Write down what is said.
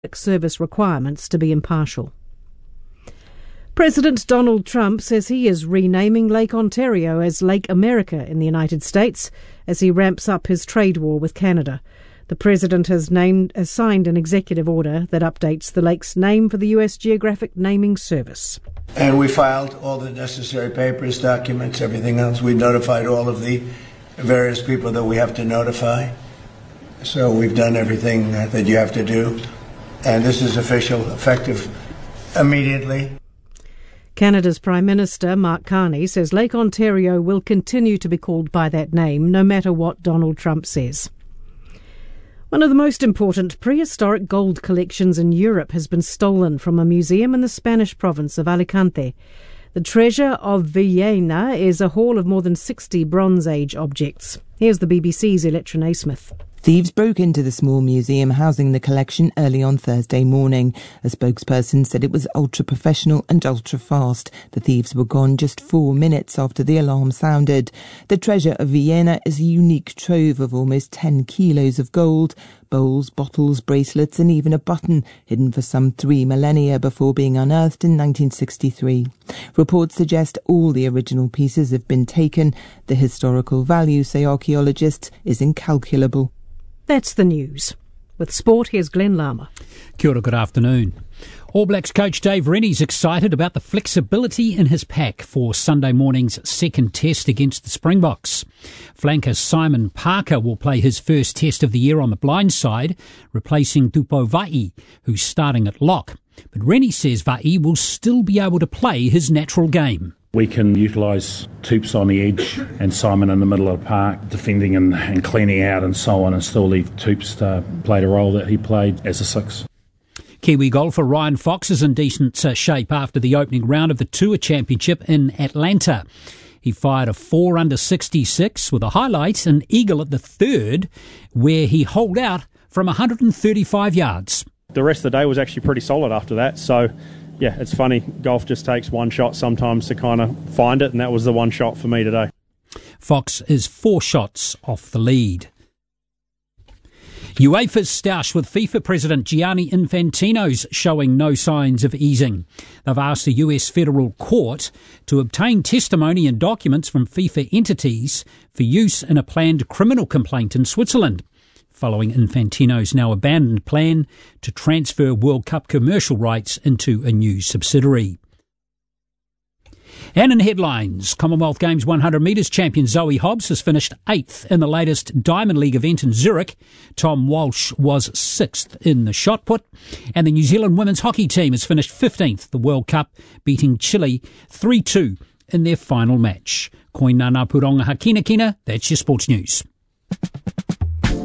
service requirements to be impartial. President Donald Trump says he is renaming Lake Ontario as Lake America in the United States as he ramps up his trade war with Canada. The president has signed an executive order that updates the lake's name for the U.S. Geographic Naming Service. And we filed all the necessary papers, documents, everything else. We notified all of the various people that we have to notify. So we've done everything that you have to do. And this is official, effective immediately. Canada's Prime Minister, Mark Carney, says Lake Ontario will continue to be called by that name, no matter what Donald Trump says. One of the most important prehistoric gold collections in Europe has been stolen from a museum in the Spanish province of Alicante. The Treasure of Villena is a haul of more than 60 Bronze Age objects. Here's the BBC's Electra Naismith. Thieves broke into the small museum housing the collection early on Thursday morning. A spokesperson said it was ultra-professional and ultra-fast. The thieves were gone just 4 minutes after the alarm sounded. The Treasure of Villena is a unique trove of almost 10 kilos of gold, bowls, bottles, bracelets and even a button, hidden for some 3 millennia before being unearthed in 1963. Reports suggest all the original pieces have been taken. The historical value, say archaeologists, is incalculable. That's the news. With sport, here's Glenn Lama. Kia ora, good afternoon. All Blacks coach Dave Rennie's excited about the flexibility in his pack for Sunday morning's second test against the Springboks. Flanker Simon Parker will play his first test of the year on the blind side, replacing Tupou Vaa'i, who's starting at lock. But Rennie says Vaa'i will still be able to play his natural game. We can utilise Toops on the edge and Simon in the middle of the park, defending and cleaning out and so on, and still leave Toops to play the role that he played as a six. Kiwi golfer Ryan Fox is in decent shape after the opening round of the Tour Championship in Atlanta. He fired a 4 under 66 with a highlight, an eagle at the third, where he holed out from 135 yards. The rest of the day was actually pretty solid after that, so yeah, it's funny. Golf just takes one shot sometimes to kind of find it, and that was the one shot for me today. Fox is 4 shots off the lead. UEFA's stoush with FIFA President Gianni Infantino's showing no signs of easing. They've asked the US Federal Court to obtain testimony and documents from FIFA entities for use in a planned criminal complaint in Switzerland, following Infantino's now abandoned plan to transfer World Cup commercial rights into a new subsidiary. And in headlines, Commonwealth Games 100 metres champion Zoe Hobbs has finished 8th in the latest Diamond League event in Zurich. Tom Walsh was 6th in the shot put. And the New Zealand women's hockey team has finished 15th the World Cup, beating Chile 3-2 in their final match. Koinana Puronga Hakina Kina, that's your sports news.